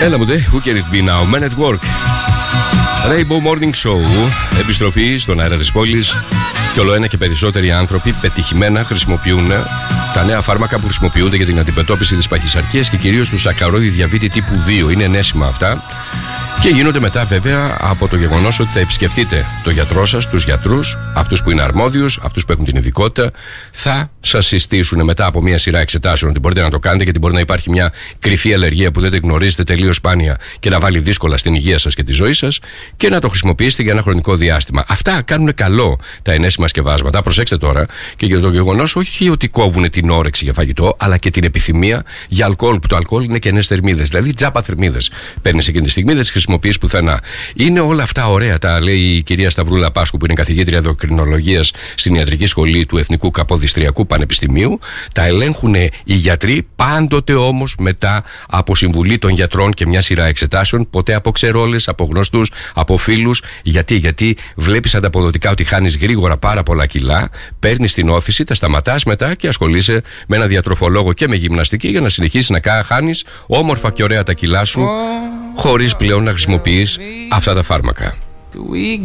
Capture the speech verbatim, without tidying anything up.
Έλα μου δε, who can it be now, Man at Work. Rainbow Morning Show, επιστροφή στον αέρα της πόλης. Και όλο ένα και περισσότεροι άνθρωποι πετυχημένα χρησιμοποιούν τα νέα φάρμακα που χρησιμοποιούνται για την αντιμετώπιση της παχυσαρκίας και κυρίως του σακαρώδη διαβήτη τύπου δύο. Είναι ενέσιμα αυτά. Και γίνονται μετά βέβαια από το γεγονός ότι θα επισκεφτείτε τον γιατρό σας, τους γιατρούς, αυτούς που είναι αρμόδιους, αυτούς που έχουν την ειδικότητα. Θα σας συστήσουν μετά από μια σειρά εξετάσεων ότι μπορείτε να το κάνετε, γιατί μπορεί να υπάρχει μια κρυφή αλλεργία που δεν την γνωρίζετε τελείως σπάνια και να βάλει δύσκολα στην υγεία σας και τη ζωή σας, και να το χρησιμοποιήσετε για ένα χρονικό διάστημα. Αυτά κάνουν καλό τα ενέσιμα σκευάσματα. Προσέξτε τώρα και για το γεγονός όχι ότι κόβουν την όρεξη για φαγητό, αλλά και την επιθυμία για αλκοόλ, που το αλκοόλ είναι κενές θερμίδες, δηλαδή τζάπα θερμίδες. Παίρνεις εκείνη τη στιγμή, δεν τις χρησιμοποιείς πουθενά. Είναι όλα αυτά ωραία, τα λέει η κυρία Σταυρούλα Πάσχου, που είναι καθηγήτρια ενδοκρινολογίας στην Ιατρική Σχολή του Εθνικού Καποδιστριακού Πανεπιστημίου. Τα ελέγχουν οι γιατροί, πάντοτε όμως μετά από συμβουλή των γιατρών και μια σειρά εξετάσεων, ποτέ από ξερόλες, από γνωστούς, από φίλους. Γιατί, γιατί βλέπεις ανταποδοτικά ότι χάνεις γρήγορα πάρα πολλά κιλά, παίρνεις την όθηση, τα σταματάς μετά και ασχολείσαι με ένα διατροφολόγο και με γυμναστική για να συνεχίσεις να χάνεις όμορφα και ωραία τα κιλά σου, χωρίς πλέον να χρησιμοποιείς αυτά τα φάρμακα.